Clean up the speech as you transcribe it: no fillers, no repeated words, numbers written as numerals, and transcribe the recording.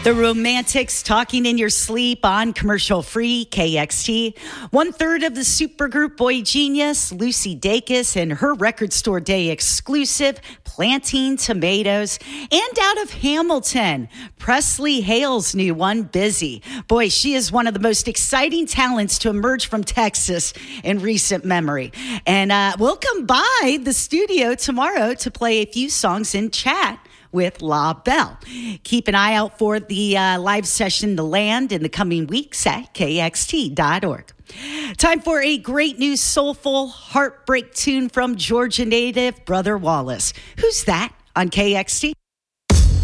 The Romantics talking in your sleep on commercial-free KXT. 1/3 of the supergroup Boy Genius, Lucy Dacus, and her Record Store Day exclusive, Planting Tomatoes. And out of Hamilton, Presley Hale's new one, Busy. Boy, she is one of the most exciting talents to emerge from Texas in recent memory. And we'll come by the studio tomorrow to play a few songs and chat with La Belle. Keep an eye out for the live session, The Land, in the coming weeks at KXT.org. Time for a great new soulful heartbreak tune from Georgia native Brother Wallace. Who's that on KXT?